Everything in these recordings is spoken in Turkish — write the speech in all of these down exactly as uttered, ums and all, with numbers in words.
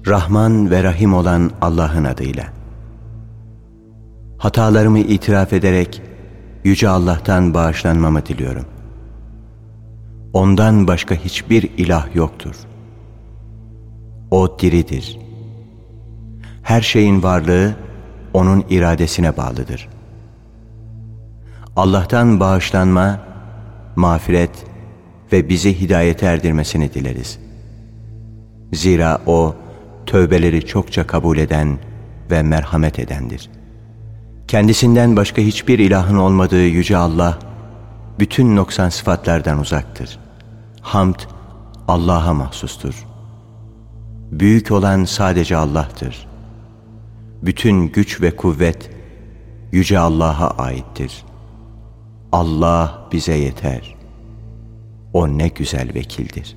Rahman ve Rahim olan Allah'ın adıyla. Hatalarımı itiraf ederek Yüce Allah'tan bağışlanmamı diliyorum. Ondan başka hiçbir ilah yoktur. O diridir. Her şeyin varlığı O'nun iradesine bağlıdır. Allah'tan bağışlanma, mağfiret ve bizi hidayete erdirmesini dileriz. Zira O, tövbeleri çokça kabul eden ve merhamet edendir. Kendisinden başka hiçbir ilahın olmadığı Yüce Allah, bütün noksan sıfatlardan uzaktır. Hamd, Allah'a mahsustur. Büyük olan sadece Allah'tır. Bütün güç ve kuvvet, Yüce Allah'a aittir. Allah bize yeter. O ne güzel vekildir.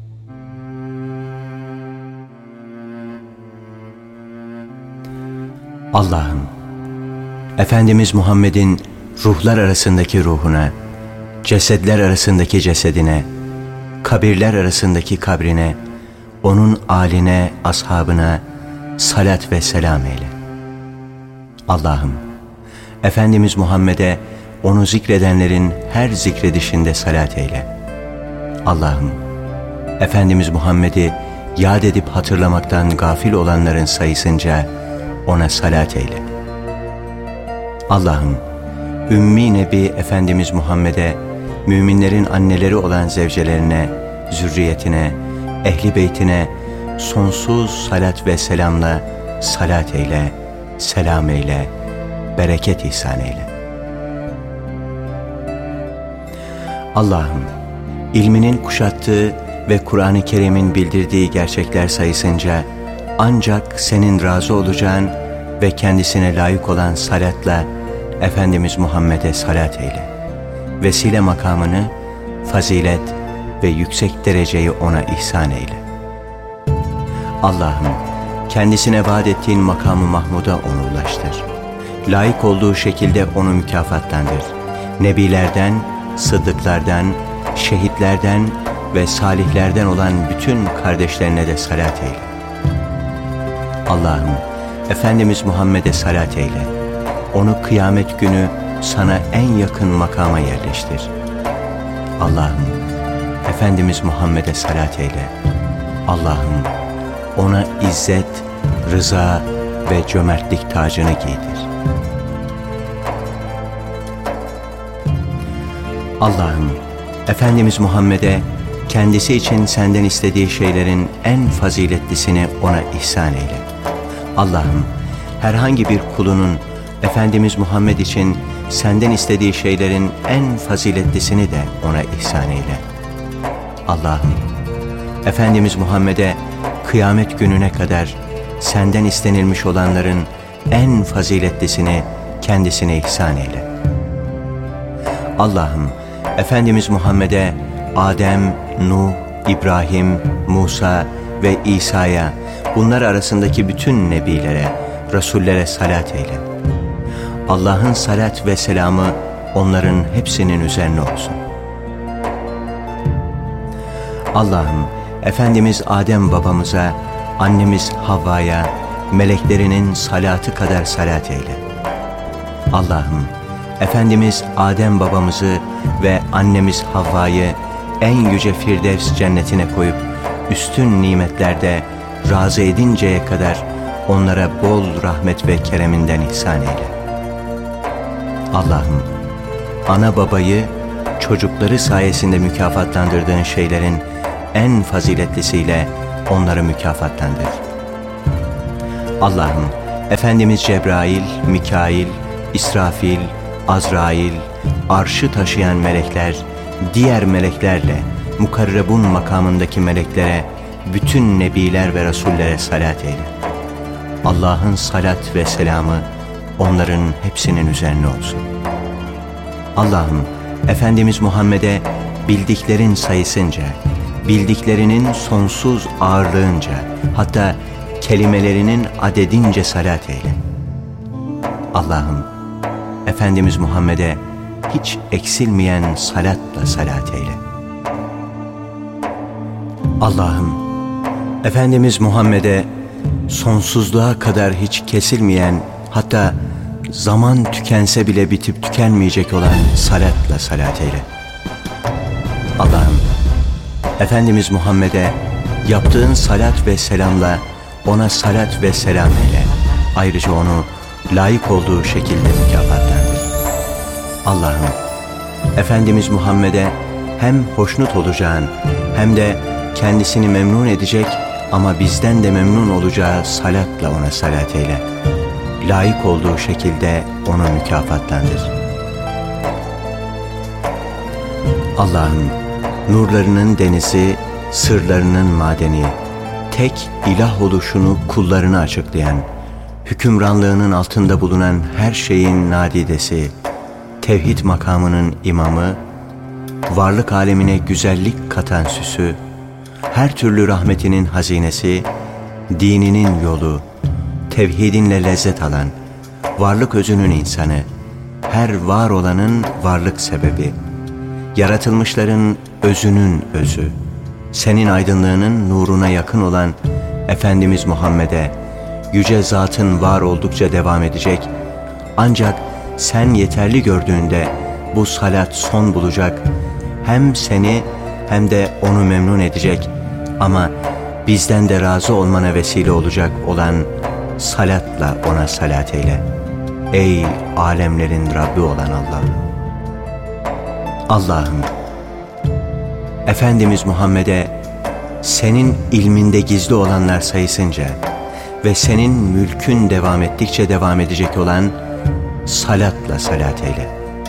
Allah'ım, Efendimiz Muhammed'in ruhlar arasındaki ruhuna, cesedler arasındaki cesedine, kabirler arasındaki kabrine, onun âline, ashabına salat ve selam eyle. Allah'ım, Efendimiz Muhammed'e onu zikredenlerin her zikredişinde salat eyle. Allah'ım, Efendimiz Muhammed'i yad edip hatırlamaktan gafil olanların sayısınca ona salat eyle. Allah'ım, Ümmi Nebi Efendimiz Muhammed'e, müminlerin anneleri olan zevcelerine, zürriyetine, ehli beytine sonsuz salat ve selamla salat eyle, selam eyle, bereket ihsan eyle. Allah'ım, ilminin kuşattığı ve Kur'an-ı Kerim'in bildirdiği gerçekler sayısınca ancak senin razı olacağın ve kendisine layık olan salatla Efendimiz Muhammed'e salat eyle. Vesile makamını, fazilet ve yüksek dereceyi ona ihsan eyle. Allah'ım, kendisine vaat ettiğin makamı Mahmud'a onu ulaştır. Layık olduğu şekilde onu mükafatlandır. Nebilerden, sıddıklardan, şehitlerden ve salihlerden olan bütün kardeşlerine de salat eyle. Allah'ım, Efendimiz Muhammed'e salat eyle. Onu kıyamet günü sana en yakın makama yerleştir. Allah'ım, Efendimiz Muhammed'e salat eyle. Allah'ım, ona izzet, rıza ve cömertlik tacını giydir. Allah'ım, Efendimiz Muhammed'e kendisi için senden istediği şeylerin en faziletlisini ona ihsan eyle. Allah'ım, herhangi bir kulunun Efendimiz Muhammed için senden istediği şeylerin en faziletlisini de ona ihsan eyle. Allah'ım, Efendimiz Muhammed'e kıyamet gününe kadar senden istenilmiş olanların en faziletlisini kendisine ihsan eyle. Allah'ım, Efendimiz Muhammed'e Adem, Nuh, İbrahim, Musa ve İsa'ya, bunlar arasındaki bütün nebilere, rasullere salat eyle. Allah'ın salat ve selamı onların hepsinin üzerine olsun. Allah'ım, Efendimiz Adem babamıza, annemiz Havva'ya, meleklerinin salatı kadar salat eyle. Allah'ım, Efendimiz Adem babamızı ve annemiz Havva'yı en yüce Firdevs cennetine koyup üstün nimetlerde razı edinceye kadar onlara bol rahmet ve kereminden ihsan eyle. Allah'ım, ana babayı çocukları sayesinde mükafatlandırdığın şeylerin en faziletlisiyle onları mükafatlandır. Allah'ım, Efendimiz Cebrail, Mikail, İsrafil, Azrail, arşı taşıyan melekler, diğer meleklerle, mukarrebun makamındaki meleklere, bütün nebiler ve rasullere salat eyle. Allah'ın salat ve selamı onların hepsinin üzerine olsun. Allah'ım, Efendimiz Muhammed'e bildiklerin sayısınca, bildiklerinin sonsuz ağırlığınca, hatta kelimelerinin adedince salat eyle. Allah'ım, Efendimiz Muhammed'e hiç eksilmeyen salatla salat eyle. Allah'ım, Efendimiz Muhammed'e sonsuzluğa kadar hiç kesilmeyen, hatta zaman tükense bile bitip tükenmeyecek olan salatla salat eyle. Allah'ım, Efendimiz Muhammed'e yaptığın salat ve selamla ona salat ve selam eyle. Ayrıca onu layık olduğu şekilde mükafatlandır. Allah'ım, Efendimiz Muhammed'e hem hoşnut olacağın hem de kendisini memnun edecek ama bizden de memnun olacağı salatla ona salat eyle. Layık olduğu şekilde onu mükafatlandır. Allah'ım, nurlarının denizi, sırlarının madeni, tek ilah oluşunu kullarına açıklayan, hükümranlığının altında bulunan her şeyin nadidesi, tevhid makamının imamı, varlık alemine güzellik katan süsü, her türlü rahmetinin hazinesi, dininin yolu, tevhidinle lezzet alan, varlık özünün insanı, her var olanın varlık sebebi, yaratılmışların özünün özü, senin aydınlığının nuruna yakın olan Efendimiz Muhammed'e, yüce zatın var oldukça devam edecek, ancak sen yeterli gördüğünde bu salat son bulacak, hem seni hem de onu memnun edecek ama bizden de razı olmana vesile olacak olan salatla ona salat eyle. Ey alemlerin Rabbi olan Allah'ım! Allah'ım, Efendimiz Muhammed'e senin ilminde gizli olanlar sayısınca ve senin mülkün devam ettikçe devam edecek olan salatla salat eyle.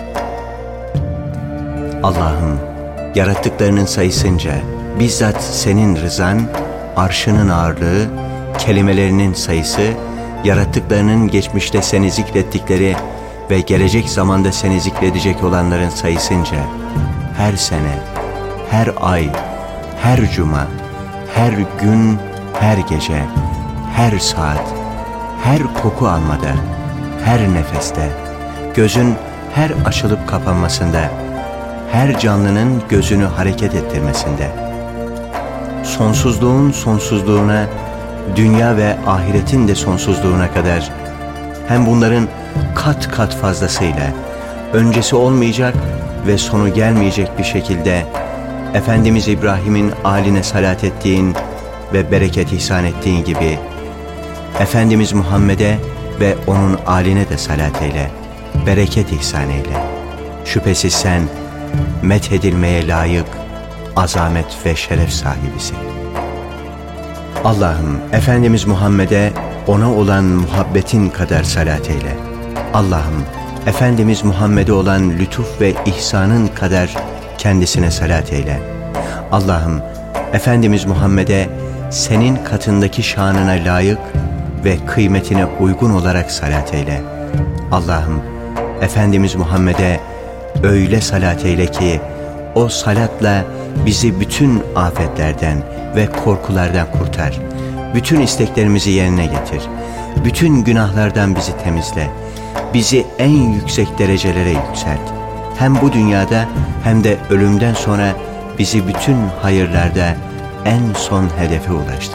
Allah'ım, yarattıklarının sayısınca bizzat senin rızan, arşının ağırlığı, kelimelerinin sayısı, yarattıklarının geçmişte seni zikrettikleri ve gelecek zamanda seni zikredecek olanların sayısınca her sene, her ay, her cuma, her gün, her gece, her saat, her koku almada, her nefeste, gözün her açılıp kapanmasında, her canlının gözünü hareket ettirmesinde, sonsuzluğun sonsuzluğuna, dünya ve ahiretin de sonsuzluğuna kadar, hem bunların kat kat fazlasıyla, öncesi olmayacak ve sonu gelmeyecek bir şekilde, Efendimiz İbrahim'in âline salat ettiğin ve bereket ihsan ettiğin gibi, Efendimiz Muhammed'e ve onun âline de salat eyle, bereket ihsan eyle. Şüphesiz sen, methedilmeye layık, azamet ve şeref sahibisin. Allah'ım, Efendimiz Muhammed'e ona olan muhabbetin kadar salat eyle. Allah'ım, Efendimiz Muhammed'e olan lütuf ve ihsanın kadar kendisine salat eyle. Allah'ım, Efendimiz Muhammed'e senin katındaki şanına layık ve kıymetine uygun olarak salat eyle. Allah'ım, Efendimiz Muhammed'e öyle salat eyle ki o salatla bizi bütün afetlerden ve korkulardan kurtar. Bütün isteklerimizi yerine getir. Bütün günahlardan bizi temizle. Bizi en yüksek derecelere yükselt. Hem bu dünyada hem de ölümden sonra bizi bütün hayırlarda en son hedefe ulaştır.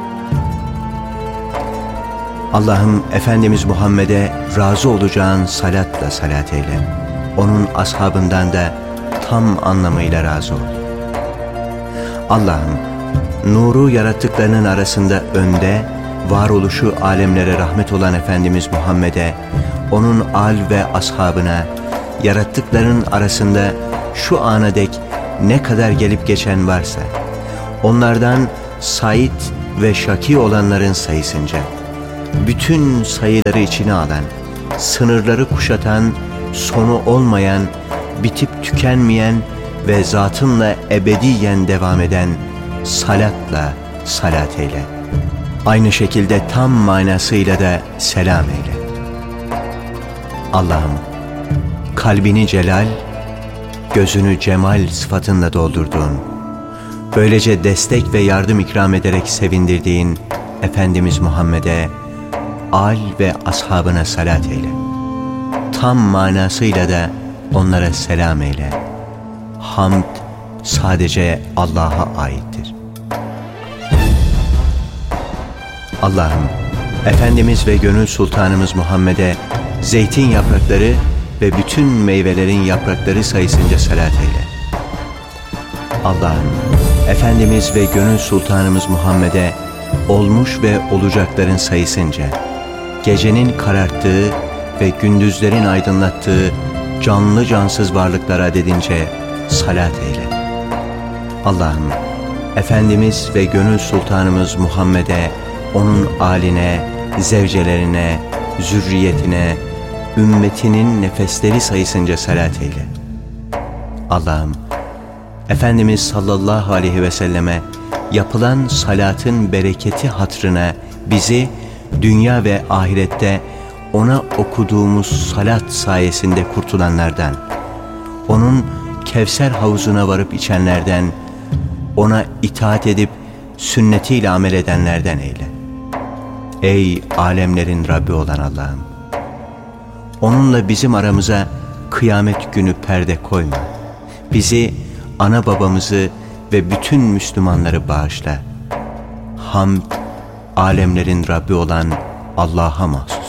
Allah'ım, Efendimiz Muhammed'e razı olacağın salatla salat eyle. Onun ashabından da tam anlamıyla razı ol. Allah'ım, nuru yarattıklarının arasında önde, varoluşu alemlere rahmet olan Efendimiz Muhammed'e, onun âl ve ashabına, yarattıkların arasında şu ana dek ne kadar gelip geçen varsa, onlardan sait ve şaki olanların sayısınca, bütün sayıları içine alan, sınırları kuşatan, sonu olmayan, bitip tükenmeyen ve zatınla ebediyen devam eden salatla salat eyle. Aynı şekilde tam manasıyla da selam eyle. Allah'ım, kalbini celal, gözünü cemal sıfatınla doldurduğun, böylece destek ve yardım ikram ederek sevindirdiğin Efendimiz Muhammed'e, âl ve ashabına salat eyle. Tam manasıyla da onlara selam eyle. Hamd sadece Allah'a aittir. Allah'ım, Efendimiz ve gönül sultanımız Muhammed'e zeytin yaprakları ve bütün meyvelerin yaprakları sayısınca salat eyle. Allah'ım, Efendimiz ve gönül sultanımız Muhammed'e olmuş ve olacakların sayısınca, gecenin kararttığı ve gündüzlerin aydınlattığı canlı cansız varlıklar adedince salat eyle. Allah'ım, Efendimiz ve gönül sultanımız Muhammed'e, onun âline, zevcelerine, zürriyetine, ümmetinin nefesleri sayısınca salat eyle. Allah'ım, Efendimiz sallallahu aleyhi ve selleme yapılan salatın bereketi hatrına bizi dünya ve ahirette ona okuduğumuz salat sayesinde kurtulanlardan, onun Kevser havuzuna varıp içenlerden, ona itaat edip sünnetiyle amel edenlerden eyle. Ey alemlerin Rabbi olan Allah'ım! Onunla bizim aramıza kıyamet günü perde koyma. Bizi, ana babamızı ve bütün Müslümanları bağışla. Hamd, alemlerin Rabbi olan Allah'a mahsus.